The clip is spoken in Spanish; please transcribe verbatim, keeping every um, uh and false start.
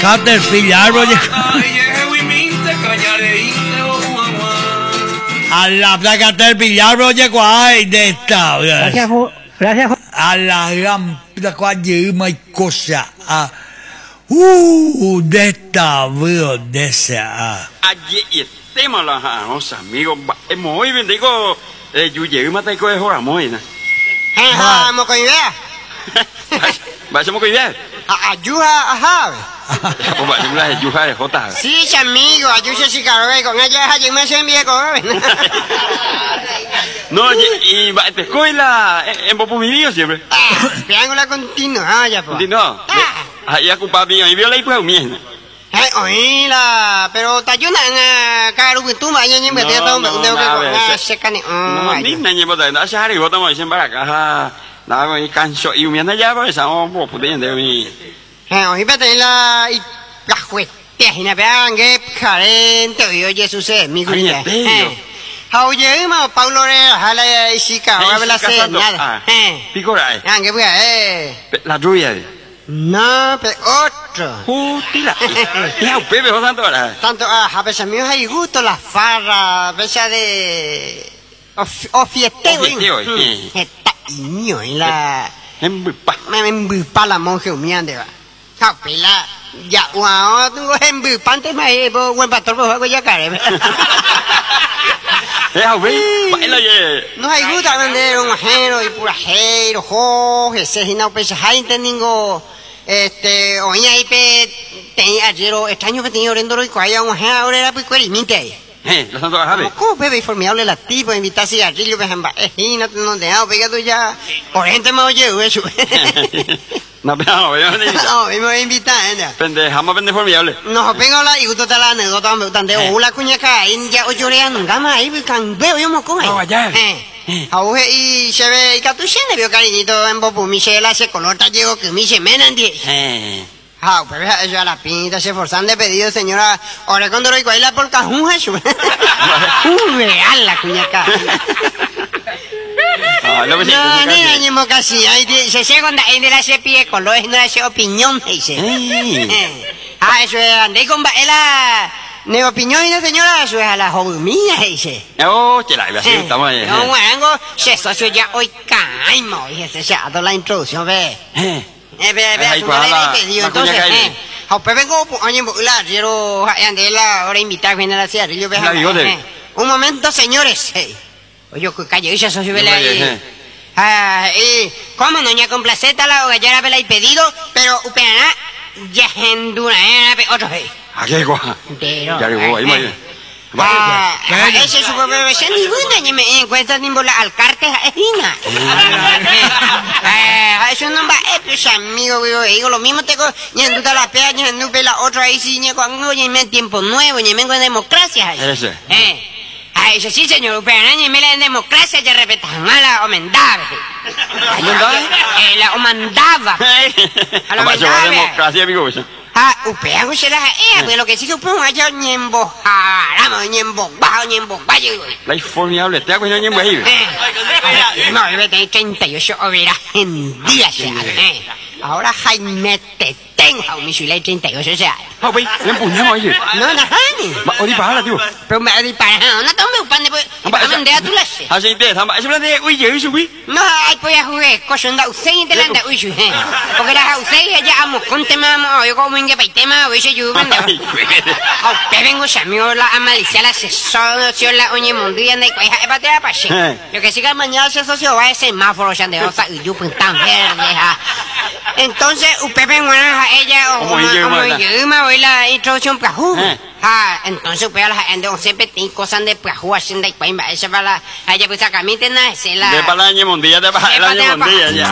Caterpillar, oye. A la placa Caterpillar, oye, guay, de esta. Gracias, gracias. A la gran placa de una cosa. Uh, de esta, veo, de esa. Ayer y tema la los amigos. Muy bien, digo, yo llegué más de que ahora muy bien. Ajá, mo con idea. Vayamos con idea. Ayuda, ajá. Pues vayamos la ayuda de Jota. Sí, amigo, ayuda si caro con ella, allí me hacen bien con. No, y va te escuela en Popo mi video siempre. Triángulo continua, ya pues. Continúa. Ahí a culpa mía, y vio la hija mía. Ay, oíla, pero te ayudan a caro que tú me hayas ni metido todo un dedo que con se cane. No, ni nadie puede dar, se hará y vota más siempre acá. Nada, me canso y me anda ya por esa oh, puta de mi. Eh, oí vete la y la juez. Te hina vean que carente oye Jesús es mi cuña. Oye, ma Paulo re hala isika, va la se nada. Eh. Picora. Ah, que pues eh. La lluvia. No, pero otro. Jutila. Ya, Pepe, vos tanto ahora. Tanto, ah, a veces mío hay gusto la farra, a veces de o fiesteo. Fiesteo, está mío y la embupa. Me embupa la monje humeante va. Ja, pela. Ya, wow, tengo embupante me buen pastor pues hago ya care. Ya, ve, baila ye. No hay gusto vender un ajero y pura jero, jo, ese no pesa hay tengo este, oye ahí pe tenía ayer extraño que tenía orendo y cuaya un ajero ahora era pues cueriminte ahí. Eh, los santos ajabe. ¿Cómo bebé formidable la tipo invitarse a Rillo pues en no no te hago pegado ya. Por gente me oye eso. No, pero no, yo no no, me voy a invitar, ¿eh? Pendeja, más pendejo formidable. No, vengo la y gusto te la anécdota, me gustan de una cuña acá, y ya oye orea nunca más, ahí veo yo moco ahí. No, allá. Eh. Auge y se ve, y catuchene vio cariñito en Bopu, Michela se colorta, llego que mi se menan diez. Eh. Ah, pero eso a la pinta, se forzan de pedido, señora. Ahora cuando lo igual la por cajun, eso. Un real la cuña acá. Ah, no, no, ni ni mo casi, se se cuando en la se pie con lo es no hace opinión, dice. Ah, eso es ande con la ne opinión y la señora, eso es a la joven mía, dice. Oh, che la, así estamos ahí. No, bueno, se socio ya hoy caimo, y se se ha dado la introducción, ve. Eh. Eh, ve, ve, su madre le pidió, entonces, eh. A usted vengo, oye, la, quiero, ande la, ahora invitar, viene a la ciudad, yo ve. Un momento, señores, eh. Oye, calle, ella socio vela ahí. Ah, y cómo no ya complaceta la hogallera vela y pedido, pero upena ya gendura eh otro hey. ¿A qué gua? Pero ya digo, ahí me. Ah, ese es su bebé, se ni buena ni me encuentra ni bola al carte es hina. Ah, eso no va, eh, pues amigo, digo lo mismo tengo ni en duda la pea, ni en duda la otra ahí sí ni cuando ni en tiempo nuevo, ni en democracia. Ese. Eh. Ah, eso sí, señor, pero en la democracia ya respetan a la omendaba. ¿Omendaba? Eh, la omandaba. A la democracia, amigo. Ah, usted hago será eh, pero lo que sí que usted allá ni en bojaramo, ni en bobajo, ni en bobayo. La formidable, te hago ni en bobayo. No, debe tener treinta y ocho horas en día, eh. Ahora Jaime te tenga un misil treinta y ocho, o sea. Ah, güey, le empuñamos ahí. No, no, Jani. Va, odi para tío. Pero me odi para, no tome un pan de pues. Mande a tu lache. Así te, tamba, eso de uy, yo eso, güey. No, ay, pues ya jugué, cosa anda usted de la anda uy, eh. Porque la usted ya amo con tema, yo como en que tema, uy, yo mando. Ah, te vengo amigo la amalicia la socio la oñe mundial de cueja, es para pasar. Lo que siga mañana se socio va a semáforo ya de osa y yo pues tan verde. Entonces, usted vengo a ella o como yo me voy la introducción para jugar. Ah, entonces pues a la gente siempre tiene cosas de pues jugar sin de cuenta, esa para la ella pues a camite nada, se la de para el año mundial, de para el año mundial ya.